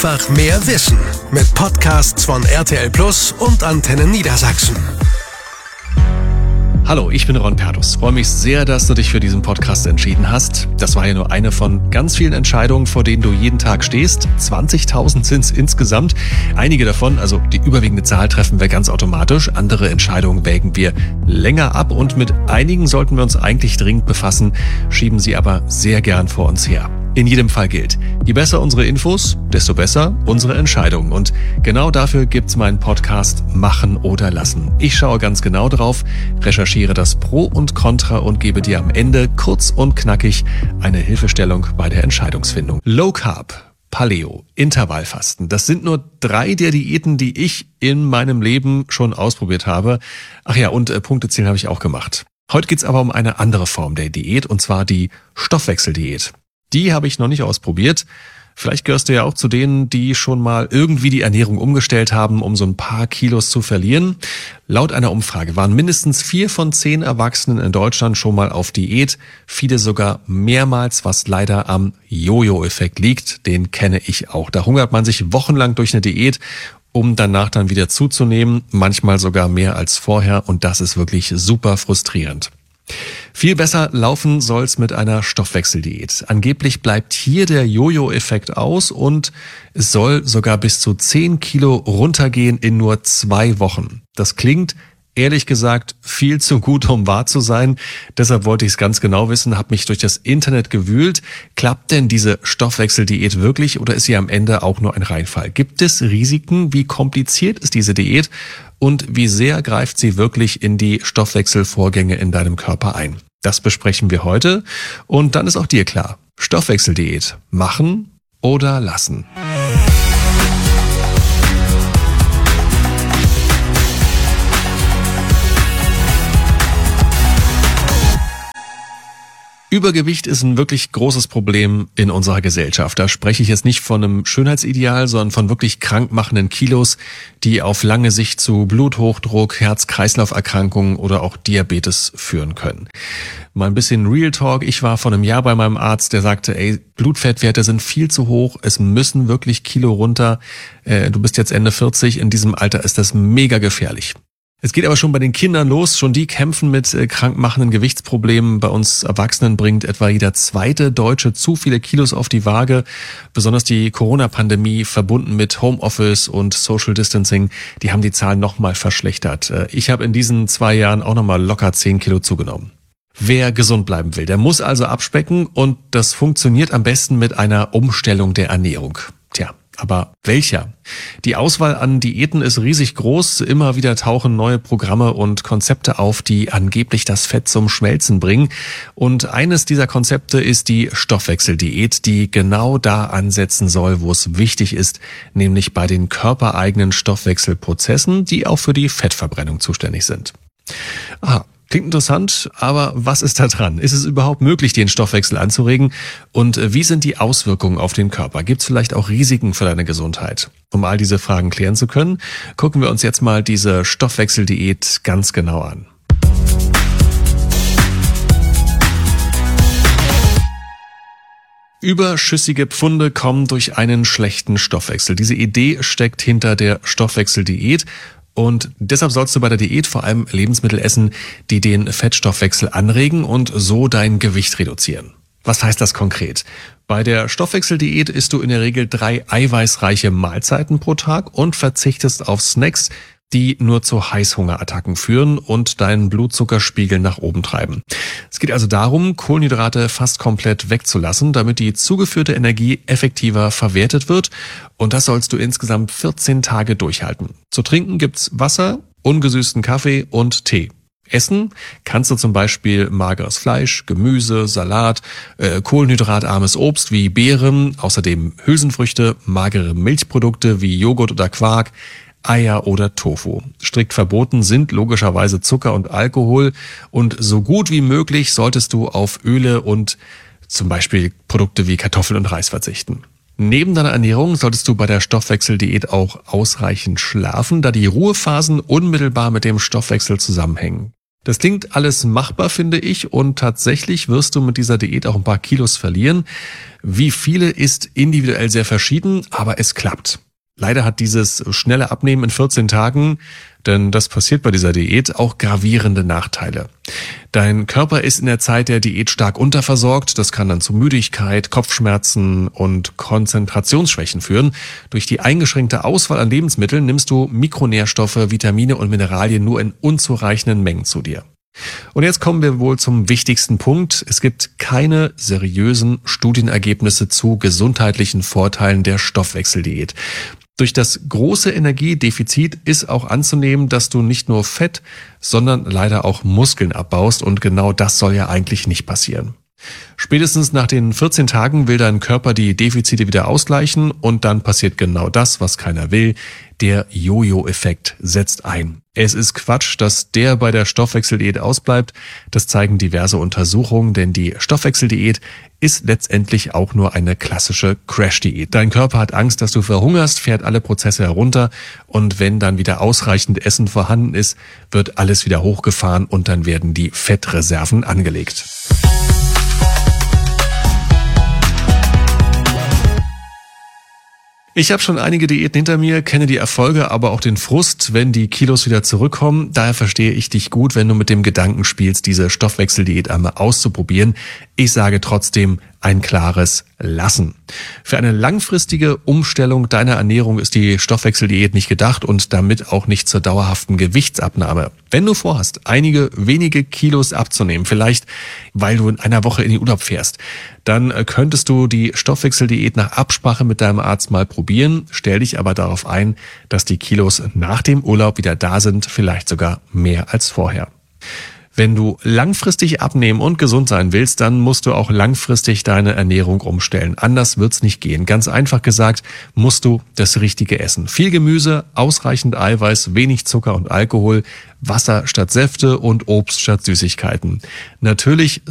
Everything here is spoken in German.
Einfach mehr Wissen mit Podcasts von RTL Plus und Antenne Niedersachsen. Hallo, ich bin Ron Pertus. Freue mich sehr, dass du dich für diesen Podcast entschieden hast. Das war ja nur eine von ganz vielen Entscheidungen, vor denen du jeden Tag stehst. 20.000 sind es insgesamt. Einige davon, also die überwiegende Zahl, treffen wir ganz automatisch. Andere Entscheidungen wägen wir länger ab und mit einigen sollten wir uns eigentlich dringend befassen, schieben sie aber sehr gern vor uns her. In jedem Fall gilt, je besser unsere Infos, desto besser unsere Entscheidungen. Und genau dafür gibt's meinen Podcast Machen oder Lassen. Ich schaue ganz genau drauf, recherchiere das Pro und Contra und gebe dir am Ende kurz und knackig eine Hilfestellung bei der Entscheidungsfindung. Low Carb, Paleo, Intervallfasten, das sind nur 3 der Diäten, die ich in meinem Leben schon ausprobiert habe. Ach ja, und Punktezählen habe ich auch gemacht. Heute geht's aber um eine andere Form der Diät, und zwar die Stoffwechseldiät. Die habe ich noch nicht ausprobiert. Vielleicht gehörst du ja auch zu denen, die schon mal irgendwie die Ernährung umgestellt haben, um so ein paar Kilos zu verlieren. Laut einer Umfrage waren mindestens 4 von 10 Erwachsenen in Deutschland schon mal auf Diät. Viele sogar mehrmals, was leider am Jojo-Effekt liegt. Den kenne ich auch. Da hungert man sich wochenlang durch eine Diät, um danach dann wieder zuzunehmen. Manchmal sogar mehr als vorher. Und das ist wirklich super frustrierend. Viel besser laufen soll's mit einer Stoffwechseldiät. Angeblich bleibt hier der Jojo-Effekt aus und es soll sogar bis zu 10 Kilo runtergehen in nur 2 Wochen. Das klingt, ehrlich gesagt, viel zu gut, um wahr zu sein. Deshalb wollte ich es ganz genau wissen, habe mich durch das Internet gewühlt. Klappt denn diese Stoffwechseldiät wirklich oder ist sie am Ende auch nur ein Reinfall? Gibt es Risiken? Wie kompliziert ist diese Diät? Und wie sehr greift sie wirklich in die Stoffwechselvorgänge in deinem Körper ein? Das besprechen wir heute. Und dann ist auch dir klar, Stoffwechseldiät machen oder lassen. Übergewicht ist ein wirklich großes Problem in unserer Gesellschaft. Da spreche ich jetzt nicht von einem Schönheitsideal, sondern von wirklich krankmachenden Kilos, die auf lange Sicht zu Bluthochdruck, Herz-Kreislauf-Erkrankungen oder auch Diabetes führen können. Mal ein bisschen Real Talk. Ich war vor einem Jahr bei meinem Arzt, der sagte, Blutfettwerte sind viel zu hoch, es müssen wirklich Kilo runter. Du bist jetzt Ende 40, in diesem Alter ist das mega gefährlich. Es geht aber schon bei den Kindern los. Schon die kämpfen mit krankmachenden Gewichtsproblemen. Bei uns Erwachsenen bringt etwa jeder 2. Deutsche zu viele Kilos auf die Waage. Besonders die Corona-Pandemie verbunden mit Homeoffice und Social Distancing, die haben die Zahlen nochmal verschlechtert. Ich habe in diesen 2 Jahren auch nochmal locker 10 Kilo zugenommen. Wer gesund bleiben will, der muss also abspecken und das funktioniert am besten mit einer Umstellung der Ernährung. Tja. Aber welcher? Die Auswahl an Diäten ist riesig groß. Immer wieder tauchen neue Programme und Konzepte auf, die angeblich das Fett zum Schmelzen bringen. Und eines dieser Konzepte ist die Stoffwechseldiät, die genau da ansetzen soll, wo es wichtig ist, nämlich bei den körpereigenen Stoffwechselprozessen, die auch für die Fettverbrennung zuständig sind. Klingt interessant, aber was ist da dran? Ist es überhaupt möglich, den Stoffwechsel anzuregen? Und wie sind die Auswirkungen auf den Körper? Gibt es vielleicht auch Risiken für deine Gesundheit? Um all diese Fragen klären zu können, gucken wir uns jetzt mal diese Stoffwechseldiät ganz genau an. Überschüssige Pfunde kommen durch einen schlechten Stoffwechsel. Diese Idee steckt hinter der Stoffwechseldiät. Und deshalb sollst du bei der Diät vor allem Lebensmittel essen, die den Fettstoffwechsel anregen und so dein Gewicht reduzieren. Was heißt das konkret? Bei der Stoffwechseldiät isst du in der Regel 3 eiweißreiche Mahlzeiten pro Tag und verzichtest auf Snacks, die nur zu Heißhungerattacken führen und deinen Blutzuckerspiegel nach oben treiben. Es geht also darum, Kohlenhydrate fast komplett wegzulassen, damit die zugeführte Energie effektiver verwertet wird. Und das sollst du insgesamt 14 Tage durchhalten. Zu trinken gibt's Wasser, ungesüßten Kaffee und Tee. Essen kannst du zum Beispiel mageres Fleisch, Gemüse, Salat, kohlenhydratarmes Obst wie Beeren, außerdem Hülsenfrüchte, magere Milchprodukte wie Joghurt oder Quark, Eier oder Tofu. Strikt verboten sind logischerweise Zucker und Alkohol und so gut wie möglich solltest du auf Öle und zum Beispiel Produkte wie Kartoffeln und Reis verzichten. Neben deiner Ernährung solltest du bei der Stoffwechseldiät auch ausreichend schlafen, da die Ruhephasen unmittelbar mit dem Stoffwechsel zusammenhängen. Das klingt alles machbar, finde ich, und tatsächlich wirst du mit dieser Diät auch ein paar Kilos verlieren. Wie viele ist individuell sehr verschieden, aber es klappt. Leider hat dieses schnelle Abnehmen in 14 Tagen, denn das passiert bei dieser Diät, auch gravierende Nachteile. Dein Körper ist in der Zeit der Diät stark unterversorgt. Das kann dann zu Müdigkeit, Kopfschmerzen und Konzentrationsschwächen führen. Durch die eingeschränkte Auswahl an Lebensmitteln nimmst du Mikronährstoffe, Vitamine und Mineralien nur in unzureichenden Mengen zu dir. Und jetzt kommen wir wohl zum wichtigsten Punkt. Es gibt keine seriösen Studienergebnisse zu gesundheitlichen Vorteilen der Stoffwechseldiät. Durch das große Energiedefizit ist auch anzunehmen, dass du nicht nur Fett, sondern leider auch Muskeln abbaust, und genau das soll ja eigentlich nicht passieren. Spätestens nach den 14 Tagen will dein Körper die Defizite wieder ausgleichen, und dann passiert genau das, was keiner will. Der Jojo-Effekt setzt ein. Es ist Quatsch, dass der bei der Stoffwechseldiät ausbleibt. Das zeigen diverse Untersuchungen, denn die Stoffwechseldiät ist letztendlich auch nur eine klassische Crash-Diät. Dein Körper hat Angst, dass du verhungerst, fährt alle Prozesse herunter, und wenn dann wieder ausreichend Essen vorhanden ist, wird alles wieder hochgefahren und dann werden die Fettreserven angelegt. Ich habe schon einige Diäten hinter mir, kenne die Erfolge, aber auch den Frust, wenn die Kilos wieder zurückkommen. Daher verstehe ich dich gut, wenn du mit dem Gedanken spielst, diese Stoffwechseldiät einmal auszuprobieren. Ich sage trotzdem ein klares Lassen. Für eine langfristige Umstellung deiner Ernährung ist die Stoffwechseldiät nicht gedacht und damit auch nicht zur dauerhaften Gewichtsabnahme. Wenn du vorhast, einige wenige Kilos abzunehmen, vielleicht weil du in einer Woche in den Urlaub fährst, dann könntest du die Stoffwechseldiät nach Absprache mit deinem Arzt mal probieren. Stell dich aber darauf ein, dass die Kilos nach dem Urlaub wieder da sind, vielleicht sogar mehr als vorher. Wenn du langfristig abnehmen und gesund sein willst, dann musst du auch langfristig deine Ernährung umstellen. Anders wird's nicht gehen. Ganz einfach gesagt, musst du das Richtige essen. Viel Gemüse, ausreichend Eiweiß, wenig Zucker und Alkohol, Wasser statt Säfte und Obst statt Süßigkeiten. Natürlich